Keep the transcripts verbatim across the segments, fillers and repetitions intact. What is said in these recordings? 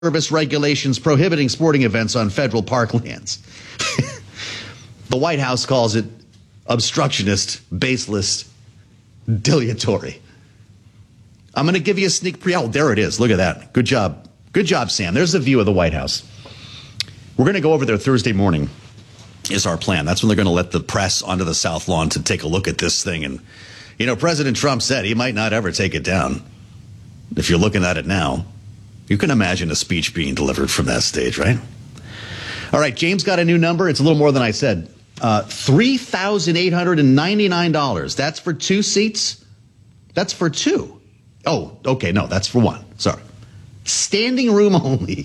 Service regulations prohibiting sporting events on federal parklands. The White House calls it obstructionist, baseless, dilatory. I'm going to give you a sneak preview. Oh, there it is. Look at that. Good job. Good job, Sam. There's the view of the White House. We're going to go over there Thursday morning is our plan. That's when they're going to let the press onto the South Lawn to take a look at this thing. And, you know, President Trump said he might not ever take it down. If you're looking at it now, you can imagine a speech being delivered from that stage, right? All right, James got a new number. It's a little more than I said. Uh, three thousand eight hundred ninety-nine dollars. That's for two seats? That's for two. Oh, okay, no, that's for one. Sorry. Standing room only.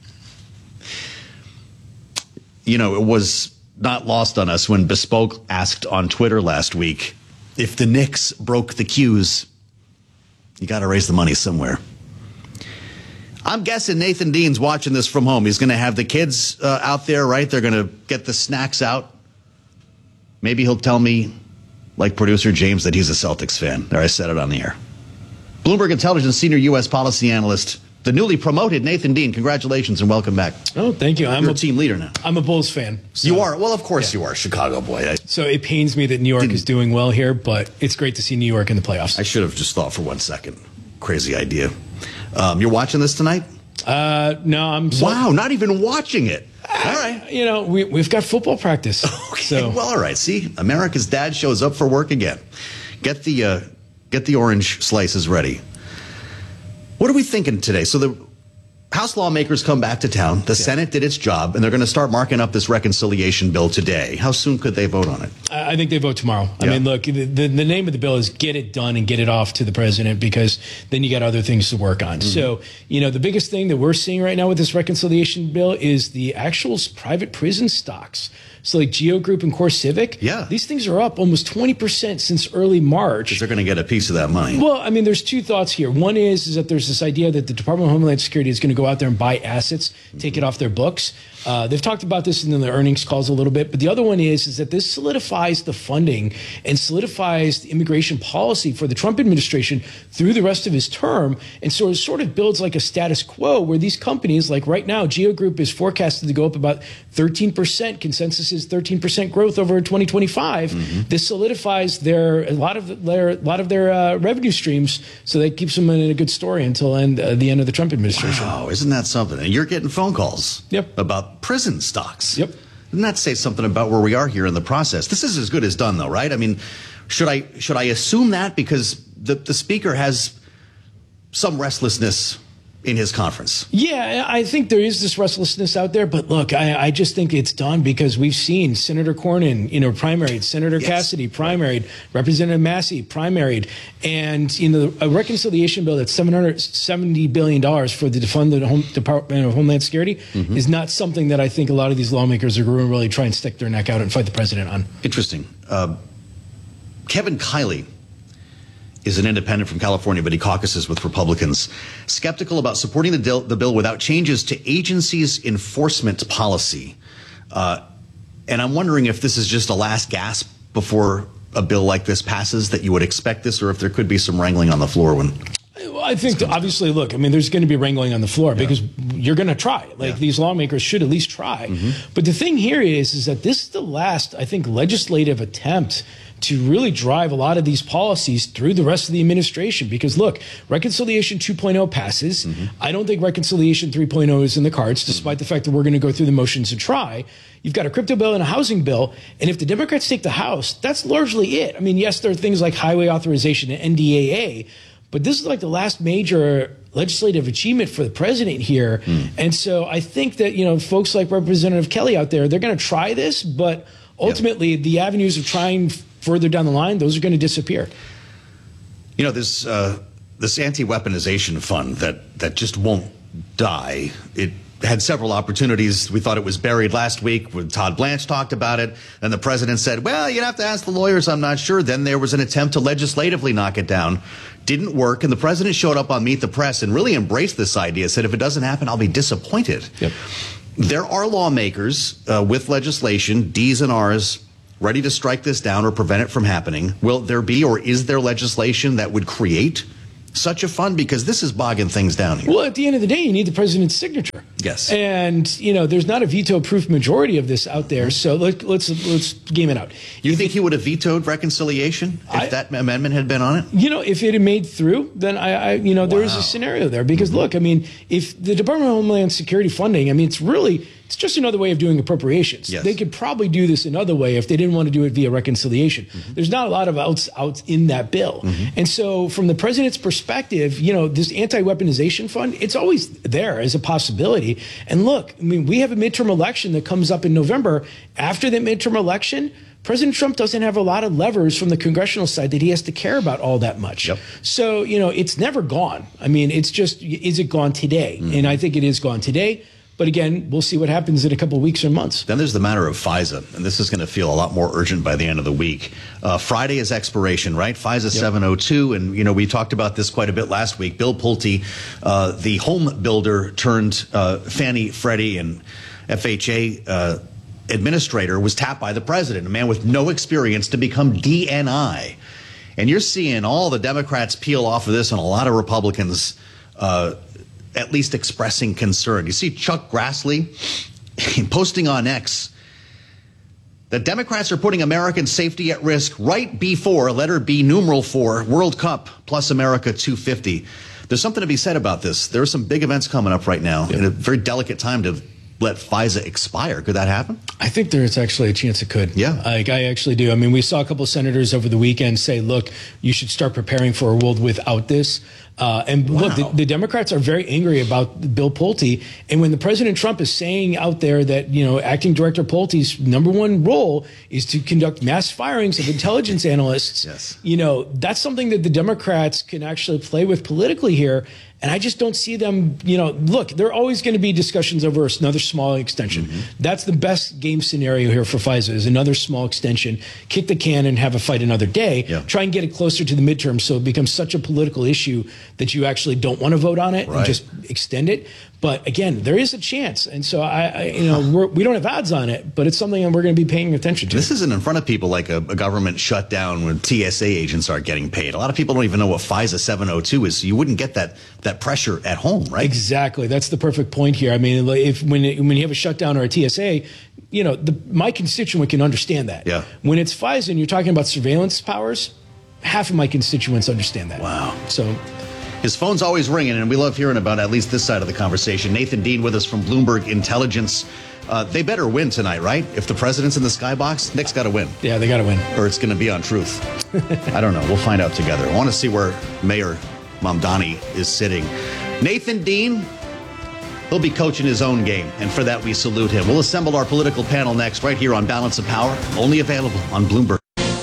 You know, it was not lost on us when Bespoke asked on Twitter last week if the Knicks broke the queues. You got to raise the money somewhere. I'm guessing Nathan Dean's watching this from home. He's going to have the kids uh, out there, right? They're going to get the snacks out. Maybe he'll tell me, like producer James, that he's a Celtics fan. There, I said it on the air. Bloomberg Intelligence senior U S policy analyst, the newly promoted Nathan Dean. Congratulations and welcome back. Oh, thank you. I'm You're a a team leader now. I'm a Bulls fan. So. You are? Well, of course Yeah. you are, Chicago boy. I, So it pains me that New York is doing well here, but it's great to see New York in the playoffs. I should have just thought for one second. Crazy idea. Um, you're watching this tonight? Uh, no, I'm so, Wow, not even watching it. All right. You know, we, we've got football practice. Okay, So well, all right. See, America's dad shows up for work again. Get the uh, get the orange slices ready. What are we thinking today? So the House lawmakers come back to town. The yeah. Senate did its job, and they're going to start marking up this reconciliation bill today. How soon could they vote on it? I think they vote tomorrow. I Yeah. mean, look, the, the, the name of the bill is get it done and get it off to the president, because then you got other things to work on. Mm-hmm. So, you know, the biggest thing that we're seeing right now with this reconciliation bill is the actual private prison stocks. So like Geo Group and CoreCivic, yeah. these things are up almost twenty percent since early March. Because they're going to get a piece of that money. Well, I mean, there's two thoughts here. One is, is that there's this idea that the Department of Homeland Security is going to go out there and buy assets, mm-hmm. take it off their books. Uh, they've talked about this in the earnings calls a little bit. But the other one is, is that this solidifies the funding and solidifies the immigration policy for the Trump administration through the rest of his term. And so it sort of builds like a status quo where these companies, like right now, Geo Group is forecasted to go up about thirteen percent. Consensus is thirteen percent growth over twenty twenty-five. Mm-hmm. This solidifies their a lot of their a lot of their uh, revenue streams, so that keeps them in a good story until end, uh, the end of the Trump administration. Wow, isn't that something? And you're getting phone calls Yep. about prison stocks. Yep. Doesn't that say something about where we are here in the process? This is as good as done, though, right? I mean, should I should I assume that because the, the speaker has some restlessness in his conference? Yeah, I think there is this restlessness out there. But look, I, I just think it's done because we've seen Senator Cornyn, you know, primaried, Senator Yes. Cassidy, primaried, Representative Massey, primaried. And, you know, a reconciliation bill that's seven hundred seventy billion dollars for the to fund the Home, Department of Homeland Security mm-hmm. is not something that I think a lot of these lawmakers are going to really try and stick their neck out and fight the president on. Interesting. Uh, Kevin Kiley is an independent from California, but he caucuses with Republicans, skeptical about supporting the, dil- the bill without changes to agencies' enforcement policy. Uh, and I'm wondering if this is just a last gasp before a bill like this passes, that you would expect this, or if there could be some wrangling on the floor when... Well, I think, obviously, look, I mean, there's going to be wrangling on the floor yeah. because you're going to try. Like, yeah. these lawmakers should at least try. Mm-hmm. But the thing here is, is that this is the last, I think, legislative attempt to really drive a lot of these policies through the rest of the administration. Because, look, Reconciliation two point oh passes. Mm-hmm. I don't think Reconciliation three point oh is in the cards, despite mm-hmm. the fact that we're going to go through the motions to try. You've got a crypto bill and a housing bill. And if the Democrats take the House, that's largely it. I mean, yes, there are things like highway authorization and N D A A, but this is like the last major legislative achievement for the president here. Mm. And so I think that, you know, folks like Representative Kelly out there, they're going to try this, but ultimately yep. the avenues of trying further down the line, those are going to disappear. You know, this uh, this anti-weaponization fund that, that just won't die. It had several opportunities. We thought it was buried last week when Todd Blanche talked about it. And the president said, well, you'd have to ask the lawyers. I'm not sure. Then there was an attempt to legislatively knock it down. Didn't work. And the president showed up on Meet the Press and really embraced this idea, said, if it doesn't happen, I'll be disappointed. Yep. There are lawmakers uh, with legislation, D's and R's, ready to strike this down or prevent it from happening. Will there be, or is there legislation that would create such a fun because this is bogging things down here. Well, at the end of the day, you need the president's signature. Yes. And, you know, there's not a veto-proof majority of this out there, so let, let's let's game it out. You think he would have vetoed reconciliation if I, that amendment had been on it? You know, if it had made through, then I, I you know, there wow. is a scenario there. Because, mm-hmm. look, I mean, if the Department of Homeland Security funding, I mean, it's really, it's just another way of doing appropriations. Yes. They could probably do this another way if they didn't want to do it via reconciliation. Mm-hmm. There's not a lot of outs, outs in that bill. Mm-hmm. And so from the president's perspective, you know, this anti-weaponization fund, it's always there as a possibility. And look, I mean, we have a midterm election that comes up in November. After that midterm election, President Trump doesn't have a lot of levers from the congressional side that he has to care about all that much. Yep. So, you know, it's never gone. I mean, it's just, is it gone today? Mm-hmm. And I think it is gone today. But again, we'll see what happens in a couple of weeks or months. Then there's the matter of FISA, and this is going to feel a lot more urgent by the end of the week. Uh, Friday is expiration, right? FISA yep. seven oh two, and you know we talked about this quite a bit last week. Bill Pulte, uh, the home builder turned uh, Fannie, Freddie, and F H A uh, administrator, was tapped by the president, a man with no experience, to become D N I. And you're seeing all the Democrats peel off of this, and a lot of Republicans uh at least expressing concern. You see Chuck Grassley posting on X that Democrats are putting American safety at risk right before, letter B, numeral four, World Cup plus America two fifty. There's something to be said about this. There are some big events coming up right now, yep. in a very delicate time to let FISA expire. Could that happen? I think there's actually a chance it could. Yeah. Like, I actually do. I mean, we saw a couple of senators over the weekend say, look, you should start preparing for a world without this. Uh, and wow. look, the, the Democrats are very angry about Bill Pulte. And when the President Trump is saying out there that, you know, Acting Director Pulte's number one role is to conduct mass firings of intelligence analysts, yes. you know, that's something that the Democrats can actually play with politically here. And I just don't see them, you know, look, there are always going to be discussions over another small extension. Mm-hmm. That's the best game scenario here for FISA, is another small extension, kick the can and have a fight another day, yeah. try and get it closer to the midterm so it becomes such a political issue that you actually don't want to vote on it right. and just extend it. But again, there is a chance. And so, I, I you know, we're, we don't have odds on it, but it's something that we're going to be paying attention to. This isn't in front of people like a, a government shutdown when T S A agents aren't getting paid. A lot of people don't even know what FISA seven oh two is, so you wouldn't get that that pressure at home, right? Exactly. That's the perfect point here. I mean, if when it, when you have a shutdown or a T S A, you know, the, my constituent can understand that. Yeah. When it's FISA and you're talking about surveillance powers, half of my constituents understand that. Wow. So his phone's always ringing, and we love hearing about at least this side of the conversation. Nathan Dean with us from Bloomberg Intelligence. Uh, they better win tonight, right? If the president's in the skybox, Nick's got to win. Yeah, they got to win. Or it's going to be on Truth. I don't know. We'll find out together. I want to see where Mayor Mamdani is sitting. Nathan Dean, he'll be coaching his own game, and for that we salute him. We'll assemble our political panel next, right here on Balance of Power, only available on Bloomberg.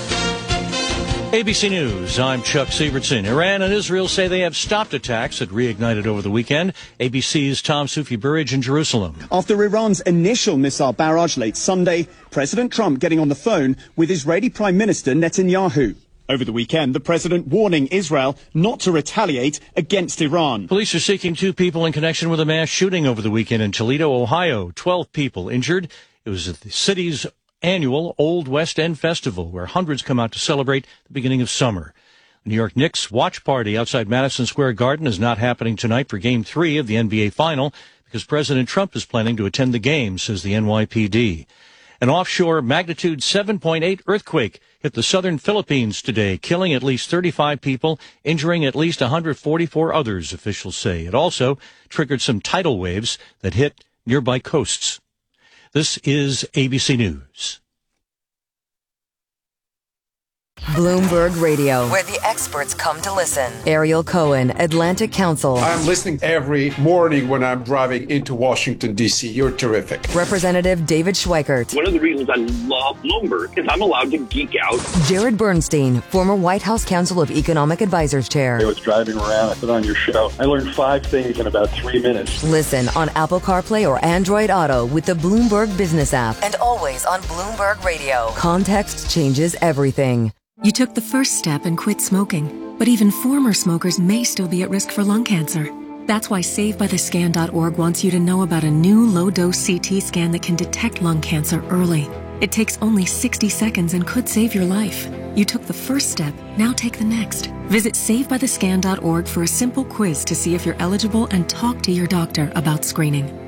A B C News, I'm Chuck Sievertson. Iran and Israel say they have stopped attacks that reignited over the weekend. A B C's Tom Soufi-Burridge in Jerusalem. After Iran's initial missile barrage late Sunday, President Trump getting on the phone with Israeli Prime Minister Netanyahu. Over the weekend, the president warning Israel not to retaliate against Iran. Police are seeking two people in connection with a mass shooting over the weekend in Toledo, Ohio. Twelve people injured. It was at the city's annual Old West End Festival, where hundreds come out to celebrate the beginning of summer. The New York Knicks watch party outside Madison Square Garden is not happening tonight for Game three of the N B A Final because President Trump is planning to attend the game, says the N Y P D. An offshore magnitude seven point eight earthquake hit the southern Philippines today, killing at least thirty-five people, injuring at least one hundred forty-four others, officials say. It also triggered some tidal waves that hit nearby coasts. This is A B C News. Bloomberg Radio, where the experts come to listen. Ariel Cohen, Atlantic Council. I'm listening every morning when I'm driving into Washington, D C. You're terrific. Representative David Schweikert. One of the reasons I love Bloomberg is I'm allowed to geek out. Jared Bernstein, former White House Council of Economic Advisors Chair. I was driving around, I put on your show. I learned five things in about three minutes. Listen on Apple CarPlay or Android Auto with the Bloomberg Business app. And always on Bloomberg Radio. Context changes everything. You took the first step and quit smoking, but even former smokers may still be at risk for lung cancer. That's why Save By The Scan dot org wants you to know about a new low-dose C T scan that can detect lung cancer early. It takes only sixty seconds and could save your life. You took the first step, now take the next. Visit save by the scan dot org for a simple quiz to see if you're eligible and talk to your doctor about screening.